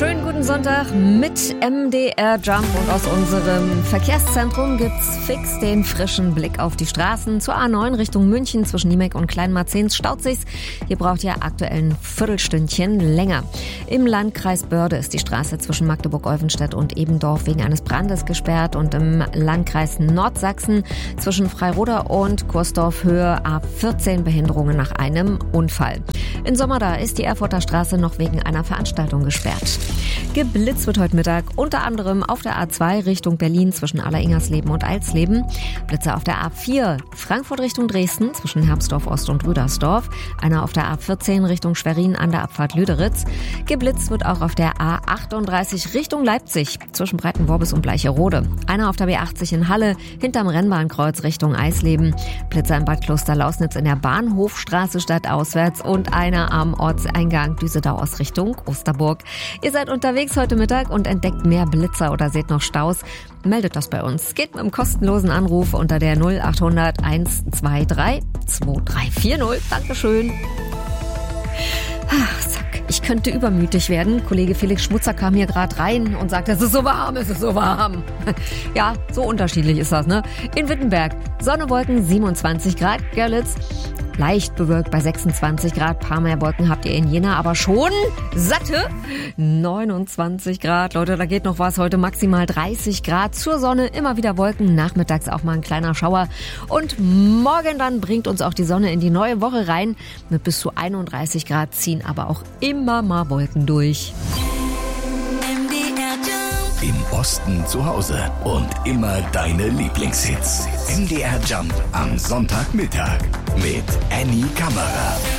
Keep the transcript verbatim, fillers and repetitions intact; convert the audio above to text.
Schönen guten Sonntag mit M D R Jump und aus unserem Verkehrszentrum gibt's fix den frischen Blick auf die Straßen. Zur A neun Richtung München zwischen Niemek und Kleinmarzens staut sich's. Hier braucht ihr aktuell ein Viertelstündchen länger. Im Landkreis Börde ist die Straße zwischen Magdeburg-Olvenstedt und Ebendorf wegen eines Brandes gesperrt und im Landkreis Nordsachsen zwischen Freiroda und Kursdorf Höhe A vierzehn Behinderungen nach einem Unfall. In Sommerda ist die Erfurter Straße noch wegen einer Veranstaltung gesperrt. Geblitzt wird heute Mittag unter anderem auf der A zwei Richtung Berlin zwischen Allersingersleben und Eilsleben. Blitze auf der A vier Frankfurt Richtung Dresden zwischen Herbstdorf Ost und Rüdersdorf. Einer auf der A vierzehn Richtung Schwerin an der Abfahrt Lüderitz. Geblitzt wird auch auf der A achtunddreißig Richtung Leipzig zwischen Breitenworbis und Bleicherode. Einer auf der B achtzig in Halle hinterm Rennbahnkreuz Richtung Eisleben. Blitzer im Bad Kloster-Lausnitz in der Bahnhofstraße stadtauswärts und einer am Ortseingang Düsedau aus Richtung Osterburg. Ihr seid unterwegs heute Mittag und entdeckt mehr Blitzer oder seht noch Staus, meldet das bei uns. Geht mit einem kostenlosen Anruf unter der null achthundert eins zwei drei zwei drei vier null. Dankeschön. Ach, zack. Ich könnte übermütig werden. Kollege Felix Schmutzer kam hier gerade rein und sagte, es ist so warm, es ist so warm. Ja, so unterschiedlich ist das, ne? In Wittenberg, Sonne, Wolken, siebenundzwanzig Grad. Görlitz, leicht bewölkt bei sechsundzwanzig Grad. Paar mehr Wolken habt ihr in Jena, aber schon satte neunundzwanzig Grad. Leute, da geht noch was. Heute maximal dreißig Grad. Zur Sonne immer wieder Wolken. Nachmittags auch mal ein kleiner Schauer. Und morgen dann bringt uns auch die Sonne in die neue Woche rein. Mit bis zu einunddreißig Grad ziehen aber auch immer mal Wolken durch. Im Osten zu Hause und immer deine Lieblingshits. M D R Jump am Sonntagmittag mit Annie Kammerer.